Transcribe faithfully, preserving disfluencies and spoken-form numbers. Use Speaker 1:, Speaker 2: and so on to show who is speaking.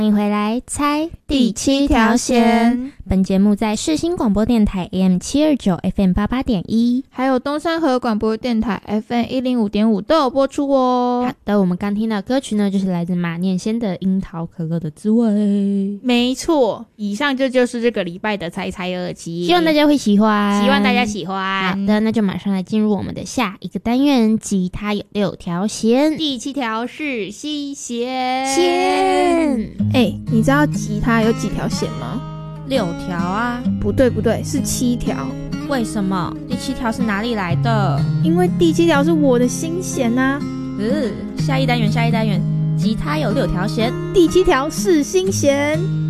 Speaker 1: 欢迎回来猜
Speaker 2: 第七条弦。
Speaker 1: 本节目在世新广播电台 A M 七二九 F M 八八点一，
Speaker 2: 还有东山河广播电台 F M 一零五点五都有播出哦。
Speaker 1: 好的，我们刚听到歌曲呢，就是来自马念先的《樱桃可乐的滋味》。
Speaker 2: 没错，以上这就是这个礼拜的猜猜耳机，
Speaker 1: 希望大家会喜欢，
Speaker 2: 希望大家喜欢。
Speaker 1: 好的，那就马上来进入我们的下一个单元，吉他有六条弦。
Speaker 2: 第七条是 C 弦。
Speaker 1: 弦，
Speaker 2: 哎、欸，你知道吉他有几条弦吗？
Speaker 1: 六条啊。
Speaker 2: 不对不对，是七条。
Speaker 1: 为什么？第七条是哪里来的？
Speaker 2: 因为第七条是我的心弦啊。
Speaker 1: 嗯，下一单元下一单元，吉他有六条弦，
Speaker 2: 第七条是心弦。